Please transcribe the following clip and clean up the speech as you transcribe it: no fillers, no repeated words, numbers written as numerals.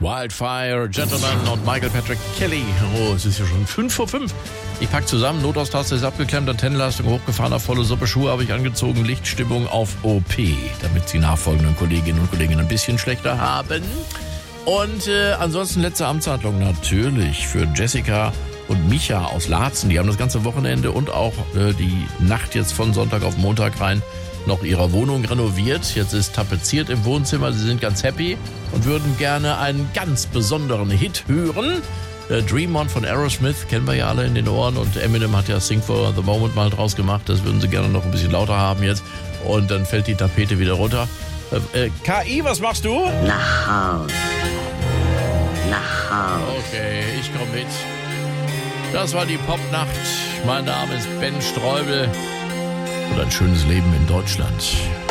Wildfire, Gentleman und Michael Patrick Kelly. Oh, es ist ja schon 5:05. Ich pack zusammen, Notaustasche ist abgeklemmt, Antennenleistung hochgefahren, auf volle Suppe, Schuhe habe ich angezogen, Lichtstimmung auf OP, damit die nachfolgenden Kolleginnen und Kollegen ein bisschen schlechter haben. Und ansonsten letzte Amtshandlung natürlich für Jessica und Micha aus Laatzen. Die haben das ganze Wochenende und auch die Nacht jetzt von Sonntag auf Montag rein noch ihre Wohnung renoviert. Jetzt ist tapeziert im Wohnzimmer. Sie sind ganz happy und würden gerne einen ganz besonderen Hit hören. Dream On von Aerosmith kennen wir ja alle in den Ohren und Eminem hat ja Sing for the Moment mal draus gemacht. Das würden sie gerne noch ein bisschen lauter haben jetzt und dann fällt die Tapete wieder runter. KI, was machst du? Nach Haus. Nach Haus. Okay, ich komme mit. Das war die Popnacht. Mein Name ist Ben Streubel und ein schönes Leben in Deutschland.